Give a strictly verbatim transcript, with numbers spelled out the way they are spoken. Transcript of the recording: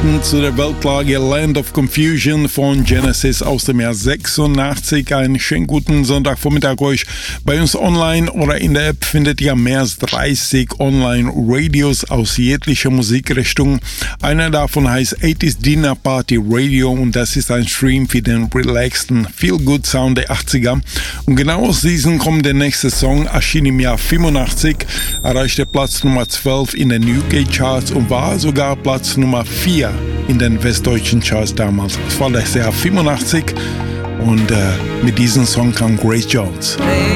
Nachrichten zu der Weltlage Land of Confusion von Genesis aus dem Jahr sechsundachtzig. Einen schönen guten Sonntagvormittag euch. Bei uns online oder in der App findet ihr mehr als dreißig Online-Radios aus jeglicher Musikrichtung. Einer davon heißt achtziger Dinner Party Radio und das ist ein Stream für den relaxten Feel-Good-Sound der achtziger. Und genau aus diesem kommt der nächste Song, erschien im Jahr fünfundachtzig, erreichte Platz Nummer zwölf in den U K-Charts und war sogar Platz Nummer vier in den westdeutschen Charts damals. Es war das Jahr fünfundachtzig und äh, mit diesem Song kam Grace Jones.